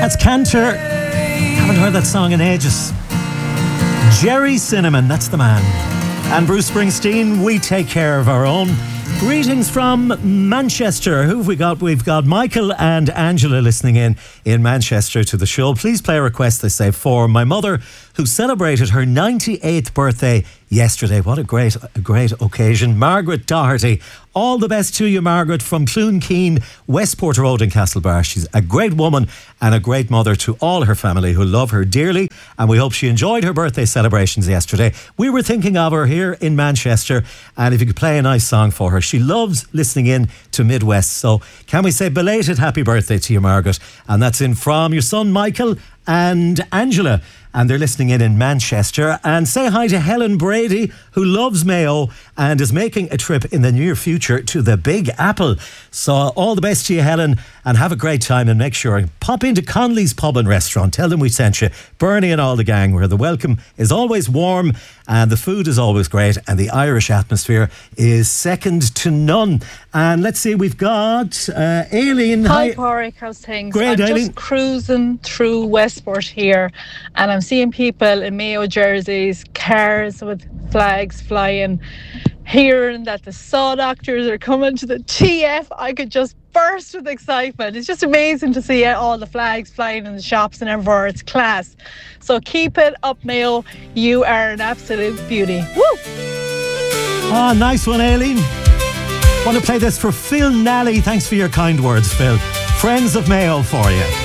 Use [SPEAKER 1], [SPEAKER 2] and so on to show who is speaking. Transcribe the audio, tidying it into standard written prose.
[SPEAKER 1] That's Cantor. Haven't heard that song in ages. Jerry Cinnamon, that's the man. And Bruce Springsteen, we take care of our own. Greetings from Manchester. Who have we got? We've got Michael and Angela listening in Manchester to the show. Please play a request, they say, for my mother, who celebrated her 98th birthday yesterday. What a great occasion. Margaret Doherty. All the best to you, Margaret, from Cloonkeen, Westport Road in Castlebar. She's a great woman and a great mother to all her family who love her dearly, and we hope she enjoyed her birthday celebrations yesterday. We were thinking of her here in Manchester, and if you could play a nice song for her. She loves listening in to Midwest, so can we say belated happy birthday to you, Margaret? And that's in from your son Michael and Angela, and they're listening in Manchester. And say hi to Helen Brady, who loves Mayo and is making a trip in the near future to the Big Apple. So all the best to you, Helen, and have a great time, and make sure pop into Conley's Pub and Restaurant. Tell them we sent you, Bernie and all the gang, where the welcome is always warm and the food is always great and the Irish atmosphere is second to none. And let's see, we've got Aileen.
[SPEAKER 2] Hi, Pádraig, how's things?
[SPEAKER 1] Great,
[SPEAKER 2] I'm
[SPEAKER 1] Aileen.
[SPEAKER 2] just cruising through Westport here, and I'm seeing people in Mayo jerseys, cars with flags flying, hearing that the Saw Doctors are coming to the TF. I could just burst with excitement. It's just amazing to see all the flags flying in the shops and everywhere. It's class. So keep it up, Mayo. You are an absolute beauty. Woo!
[SPEAKER 1] Oh, nice one, Aileen. Want to play this for Phil Nally. Thanks for your kind words, Phil. Friends of Mayo for you.